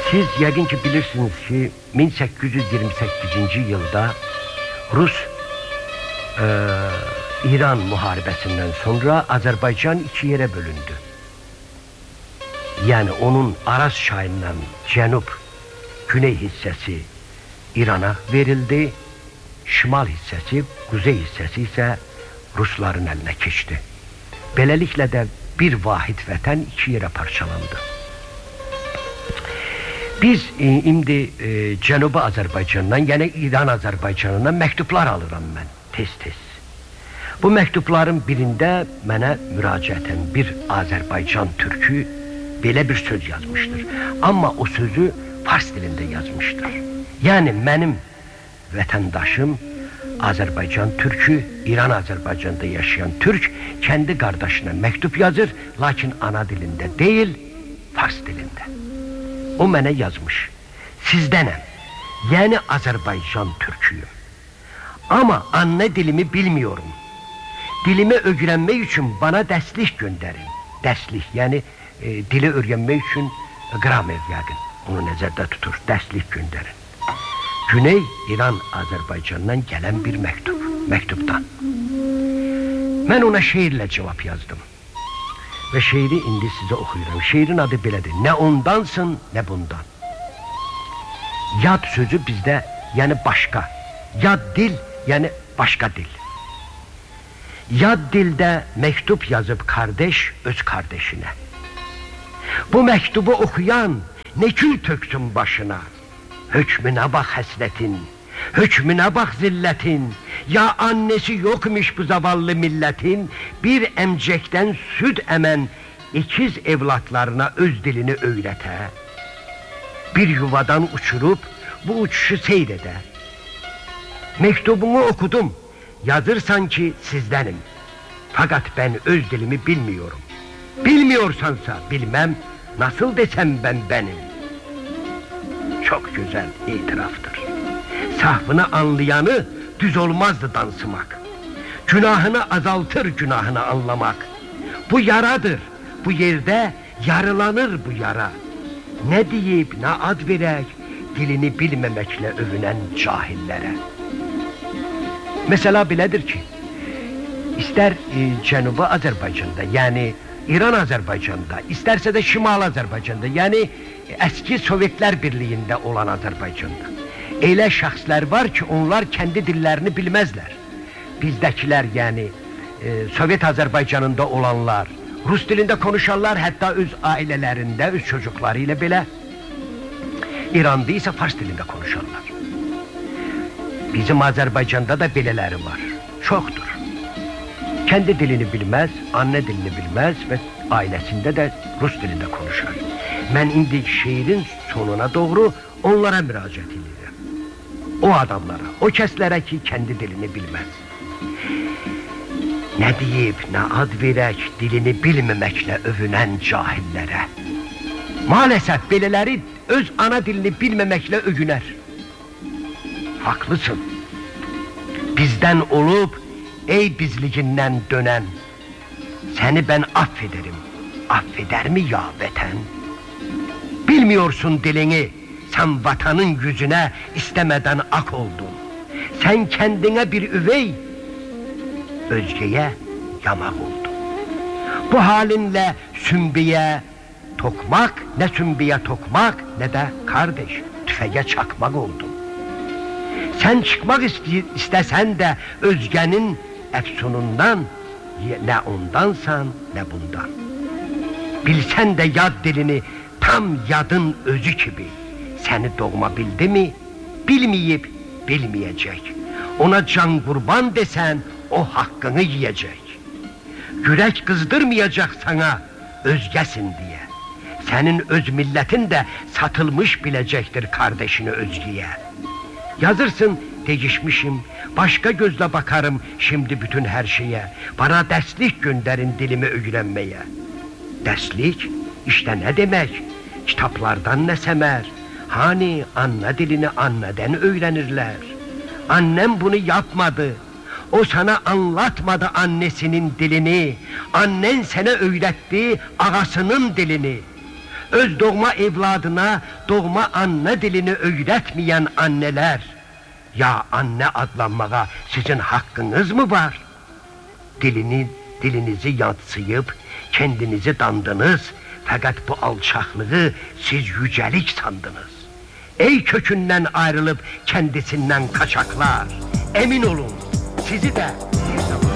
Siz yəqin ki bilirsiniz ki 1828-ci yılda Rus İran müharibəsindən sonra Azərbaycan iki yerə bölündü. Yəni onun Araz çayından cənub güney hissəsi İrana verildi, şimal hissəsi, quzey hissəsi isə Rusların əlinə keçdi. Beləliklə də bir vahid vətən iki yerə parçalandı. Biz indi Cənubi Azərbaycandan, yəni İran Azərbaycanından məktublar alıram mən tez-tez. Bu məktubların birində mənə müraciətən bir Azərbaycan türkü belə bir söz yazmışdır. Amma o sözü fars dilində yazmışdır. Yəni mənim vətəndaşım Azərbaycan türkü, İran Azərbaycanda yaşayan türk kendi qardaşına məktub yazır, lakin ana dilində deyil, fars dilində. O mənə yazmış, sizdənəm, yəni Azərbaycan türküyüm. Ama anne dilimi bilmiyorum. Dilimi öğrenmek için bana dərslik gönderin. Dərslik, yani dili öğrenmek için gramer yəqin, onu nəzərdə tutur, dərslik gönderin. Güney İran Azərbaycandan gelen bir mektuptan. Mən ona şeirlə cevap yazdım. Ve şeiri indi size okuyuram. Şeirin adı belədir. Ne ondansın, ne bundan. Yad sözü bizde, yani başka. Yad dil, yani başka dil. Yad dilde mektup yazıp kardeş öz kardeşine. Bu mektubu okuyan ne kül töksün başına. Hükmüne bak hasretin, hükmüne bak zilletin. Ya annesi yokmuş bu zavallı milletin, bir emcekten süt emen ikiz evlatlarına öz dilini öğrete. Bir yuvadan uçurup bu uçuşu seyrede. Mektubumu okudum, yazırsan ki sizdenim. Fakat ben öz dilimi bilmiyorum. Bilmiyorsansa bilmem, nasıl desem ben benim. Çok güzel itiraftır. Sahvını anlayanı düz olmazdı dansımak. Günahını azaltır günahını anlamak. Bu yaradır, bu yerde yarılanır bu yara. Ne deyip ne ad verek, dilini bilmemekle övünen cahillere. Mesela biledir ki, ister Cənubi Azərbaycanda, yani İran Azərbaycanda, isterse de Şimal Azərbaycanda, yani eski Sovyetler Birliği'nde olan Azərbaycanda. Elə şəxslər var ki, onlar kendi dillerini bilmezler. Bizdekiler, yani Sovyet Azərbaycanında olanlar, Rus dilinde konuşanlar, hatta öz ailelerinde, öz çocuklarıyla belə, İran'da ise Fars dilinde konuşanlar. Bizim Azərbaycanda da belələri var, çoktur. Kendi dilini bilmez, anne dilini bilmez ve ailesinde de Rus dilinde konuşar. Ben indi şiirin sonuna doğru onlara müracaat ediyorum. O adamlara, o kəslərə ki kendi dilini bilmez. Ne deyip ne ad verək, dilini bilmemekle övünen cahillere. Maalesef belələri öz ana dilini bilmemekle övüner. Haklısın. Bizden olup ey bizliğinden dönen, seni ben affederim. Affeder mi ya vatan? Bilmiyorsun dilini, sen vatanın yüzüne istemeden ak oldun. Sen kendine bir üvey, özgeye yamak oldun. Bu halinle sümbiye tokmak, ne sümbiye tokmak ne de kardeş tüfeğe çakmak oldun. Sen çıkmak istesen de özgenin efsunundan, ne ondansan ne bundan. Bilsen de yad dilini tam yadın özü gibi. Seni doğma bildi mi, bilmeyip bilmeyecek. Ona can kurban desen o hakkını yiyecek. Yürek kızdırmayacak sana özgesin diye. Senin öz milletin de satılmış bilecektir kardeşini özgeye. Yazırsın değişmişim, başka gözle bakarım şimdi bütün her şeye. Bana derslik gönderin dilimi öğrenmeye. Derslik işte ne demek? Kitaplardan ne semer? Hani anne dilini anneden öğrenirler. Annem bunu yapmadı. O sana anlatmadı annesinin dilini. Annen sana öğretti ağasının dilini. öz doğma evladına doğma anne dilini öğretmeyen anneler, ya anne adlanmağa sizin hakkınız mı var? Dilinizi yatsıyıp kendinizi dandınız, fakat bu alçaklığı siz yücelik sandınız. Ey kökünden ayrılıp kendisinden kaçaklar, emin olun sizi de bir zaman